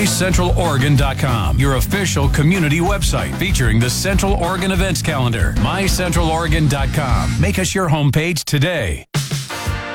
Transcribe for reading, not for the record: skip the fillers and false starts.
MyCentralOregon.com, your official community website featuring the Central Oregon events calendar. MyCentralOregon.com. Make us your homepage today.